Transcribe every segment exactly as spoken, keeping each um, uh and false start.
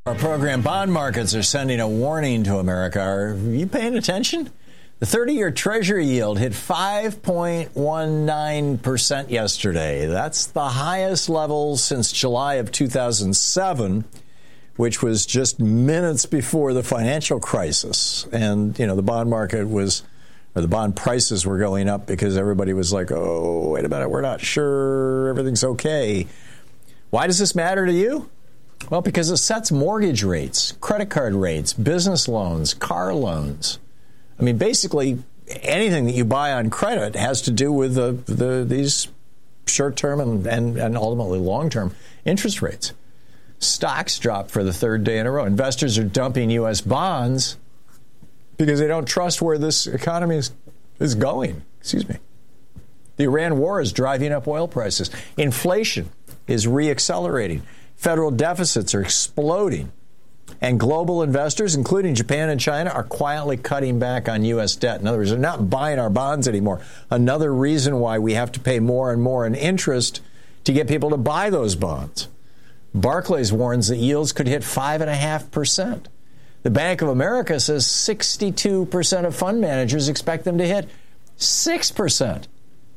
Our program, bond markets are sending a warning to America. Are you paying attention? The thirty-year Treasury yield hit five point one nine percent yesterday. That's the highest level since July of two thousand seven, which was just minutes before the financial crisis. And, you know, the bond market was, or the bond prices were going up because everybody was like, oh, wait a minute, we're not sure everything's okay. Why does this matter to you? Well, because it sets mortgage rates, credit card rates, business loans, car loans. I mean, basically, anything that you buy on credit has to do with the, the, these short-term and, and, and ultimately long-term interest rates. Stocks dropped for the third day in a row. Investors are dumping U S bonds because they don't trust where this economy is, is going. Excuse me. The Iran war is driving up oil prices. Inflation is reaccelerating. Federal deficits are exploding. And global investors, including Japan and China, are quietly cutting back on U S debt. In other words, they're not buying our bonds anymore. Another reason why we have to pay more and more in interest to get people to buy those bonds. Barclays warns that yields could hit five point five percent. The Bank of America says sixty-two percent of fund managers expect them to hit six percent.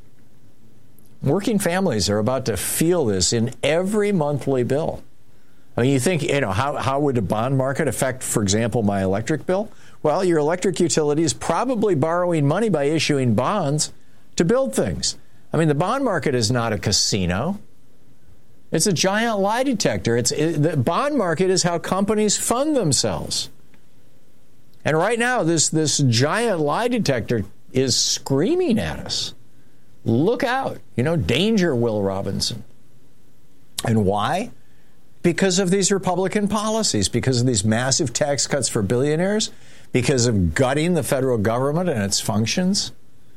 Working families are about to feel this in every monthly bill. I mean, you think, you know, how, how would a bond market affect, for example, my electric bill? Well, your electric utility is probably borrowing money by issuing bonds to build things. I mean, the bond market is not a casino. It's a giant lie detector. It's it, the bond market is how companies fund themselves. And right now, this, this giant lie detector is screaming at us. Look out. You know, danger, Will Robinson. And why? Because of these Republican policies, because of these massive tax cuts for billionaires, because of gutting the federal government and its functions,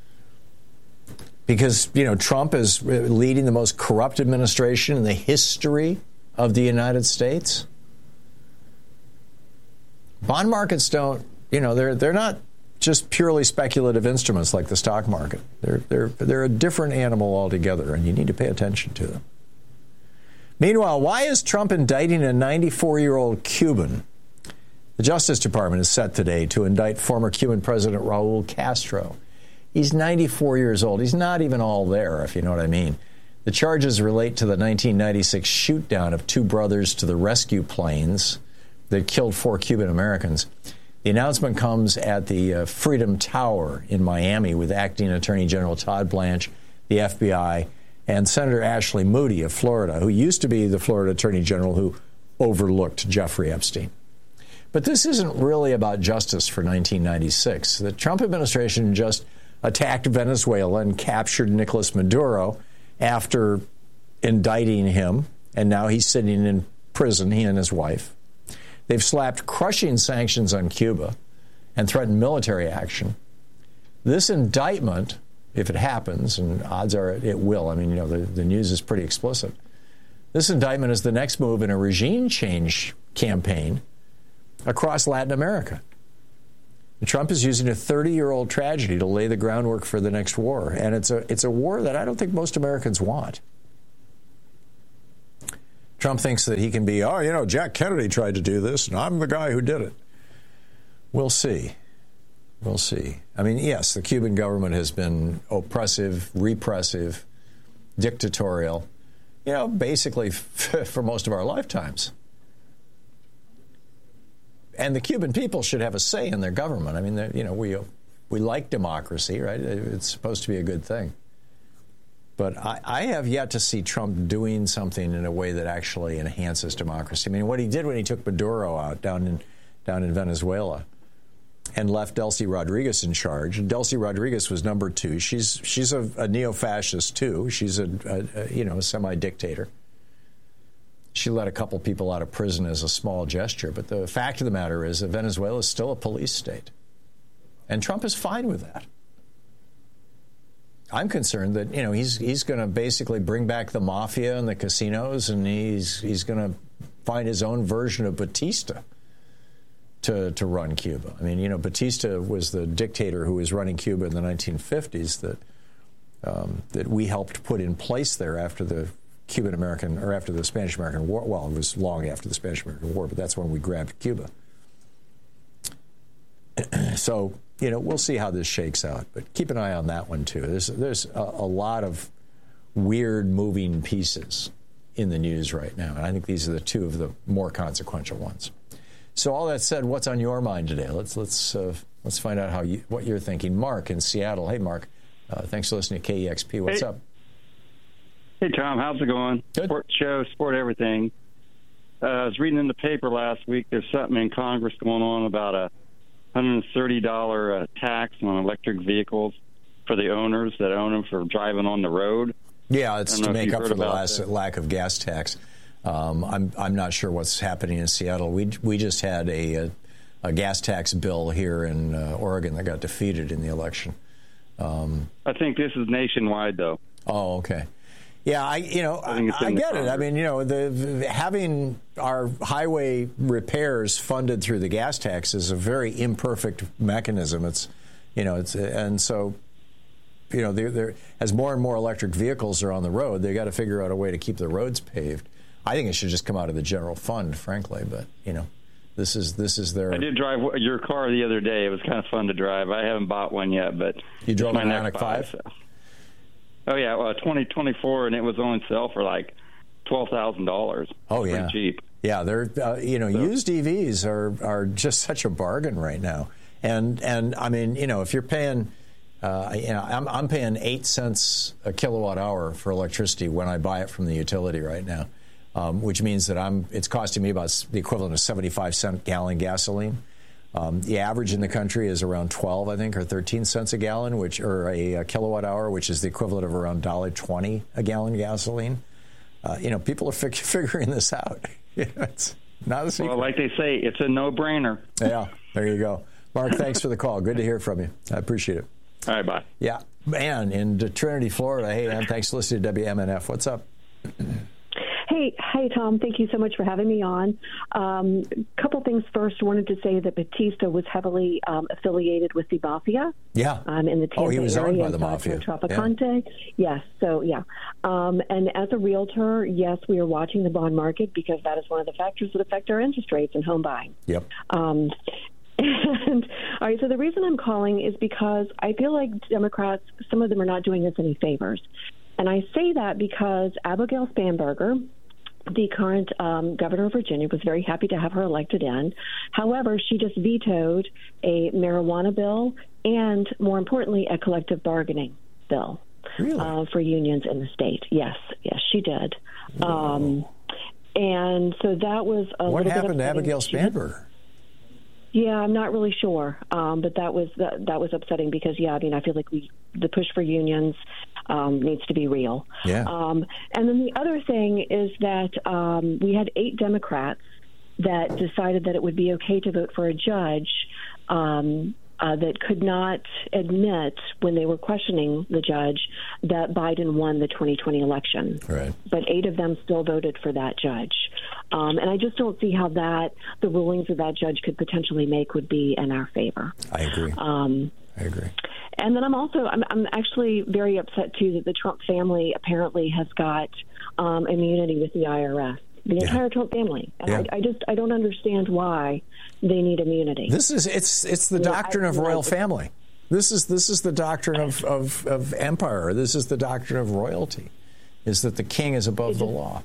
because, you know, Trump is leading the most corrupt administration in the history of the United States. Bond markets don't, you know, they're they're not just purely speculative instruments like the stock market. They're they're they're a different animal altogether, and you need to pay attention to them. Meanwhile, why is Trump indicting a ninety-four-year-old Cuban? The Justice Department is set today to indict former Cuban President Raul Castro. He's ninety-four years old. He's not even all there, if you know what I mean. The charges relate to the nineteen ninety-six shoot-down of two brothers to the rescue planes that killed four Cuban Americans. The announcement comes at the uh, Freedom Tower in Miami with Acting Attorney General Todd Blanche, the F B I, and Senator Ashley Moody of Florida, who used to be the Florida Attorney General who overlooked Jeffrey Epstein. But this isn't really about justice for nineteen ninety-six. The Trump administration just attacked Venezuela and captured Nicolas Maduro after indicting him, and now he's sitting in prison, he and his wife. They've slapped crushing sanctions on Cuba and threatened military action. This indictment, if it happens, and odds are it will, I mean, you know, the, the news is pretty explicit. This indictment is the next move in a regime change campaign across Latin America. And Trump is using a thirty-year-old tragedy to lay the groundwork for the next war, and it's a it's a war that I don't think most Americans want. Trump thinks that he can be, oh, you know, Jack Kennedy tried to do this, and I'm the guy who did it. We'll see. We'll see. I mean, yes, the Cuban government has been oppressive, repressive, dictatorial, you know, basically f- for most of our lifetimes. And the Cuban people should have a say in their government. I mean, you know, we we like democracy, right? It's supposed to be a good thing. But I, I have yet to see Trump doing something in a way that actually enhances democracy. I mean, what he did when he took Maduro out down in down in Venezuela and left Delcy Rodriguez in charge. And Delcy Rodriguez was number two. She's she's a, a neo-fascist too. She's a, a, a you know a semi-dictator. She let a couple people out of prison as a small gesture. But the fact of the matter is that Venezuela is still a police state, and Trump is fine with that. I'm concerned that, you know, he's he's going to basically bring back the mafia and the casinos, and he's he's going to find his own version of Batista to to run Cuba. I mean, you know, Batista was the dictator who was running Cuba in the nineteen fifties that um, that we helped put in place there after the Cuban-American, or after the Spanish-American War. Well, it was long after the Spanish-American War, but that's when we grabbed Cuba. So, you know, we'll see how this shakes out. But keep an eye on that one, too. There's, there's a, a lot of weird moving pieces in the news right now. And I think these are the two of the more consequential ones. So all that said, what's on your mind today? Let's let's uh, let's find out how you, what you're thinking. Mark in Seattle. Hey, Mark. Uh, thanks for listening to K E X P. What's hey. up? Hey, Tom. How's it going? Good. Sport show, sport everything. Uh, I was reading in the paper last week. There's something in Congress going on about a one hundred thirty dollars uh, tax on electric vehicles for the owners that own them for driving on the road. Yeah, it's to make up for the last that. lack of gas tax. Um, I'm I'm not sure what's happening in Seattle. We we just had a a, a gas tax bill here in uh, Oregon that got defeated in the election. Um, I think this is nationwide, though. Oh, okay. Yeah, I you know I, I, I get it. I mean, you know, the, the having our highway repairs funded through the gas tax is a very imperfect mechanism. It's you know it's and so. You know, they're, they're, as more and more electric vehicles are on the road, they got to figure out a way to keep the roads paved. I think it should just come out of the general fund, frankly. But you know, this is this is their. I did drive your car the other day. It was kind of fun to drive. I haven't bought one yet, but you drove my an Ioniq five. So. Oh yeah, well, twenty twenty-four, and it was on sale for like twelve thousand dollars. Oh yeah, pretty cheap. Yeah, they're uh, you know so. used E Vs are are just such a bargain right now, and and I mean you know if you're paying. Uh, you know, I'm, I'm paying eight cents a kilowatt hour for electricity when I buy it from the utility right now, um, which means that I'm it's costing me about the equivalent of seventy-five cent gallon gasoline. Um, the average in the country is around twelve, I think, or thirteen cents a gallon, which or a, a kilowatt hour, which is the equivalent of around one dollar twenty a gallon gasoline. Uh, you know, people are fig- figuring this out. You know, it's not a secret. Well, like they say, it's a no-brainer. Yeah, there you go. Mark, thanks for the call. Good to hear from you. I appreciate it. All right, bye. Yeah. Ann in Trinity, Florida. Hey, Ann, thanks for listening to W M N F. What's up? Hey, hi, Tom. Thank you so much for having me on. Um, a couple things first. Wanted to say that Batista was heavily um, affiliated with the Mafia. Yeah. Um, in the Tampa oh, he was area owned by the Mafia. Tropicante. Yeah. Yes. So, yeah. Um, and as a realtor, yes, we are watching the bond market because that is one of the factors that affect our interest rates and home buying. Yep. Um, And, all right, so the reason I'm calling is because I feel like Democrats, some of them are not doing us any favors. And I say that because Abigail Spanberger, the current um, governor of Virginia, was very happy to have her elected in. However, she just vetoed a marijuana bill and, more importantly, a collective bargaining bill really? uh, for unions in the state. Yes, yes, she did. Um, and so that was a what little happened bit to Abigail Spanberger? Yeah, I'm not really sure, um, but that was that, that was upsetting because, yeah, I mean, I feel like we the push for unions um, needs to be real. Yeah. Um, and then the other thing is that um, we had eight Democrats that decided that it would be okay to vote for a judge um, uh, that could not admit when they were questioning the judge that Biden won the twenty twenty election. Right. But eight of them still voted for that judge. Um, and I just don't see how that the rulings that that judge could potentially make would be in our favor. I agree. Um, I agree. And then I'm also I'm, I'm actually very upset too that the Trump family apparently has got um, immunity with the I R S. The yeah. entire Trump family. And yeah. I, I just I don't understand why they need immunity. This is it's it's the you doctrine know, I, of royal I, family. This is this is the doctrine of, of, of empire. This is the doctrine of royalty, is that the king is above the law.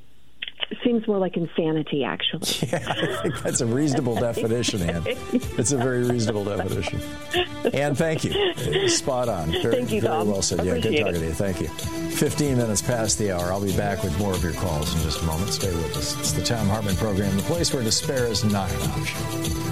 Seems more like insanity, actually. Yeah, I think that's a reasonable definition, Ann. It's a very reasonable definition. Ann, thank you. Spot on. Very, thank you, very Tom. well said. Yeah, good talking it. to you. Thank you. fifteen minutes past the hour. I'll be back with more of your calls in just a moment. Stay with us. It's the Tom Hartman Program, the place where despair is not an option.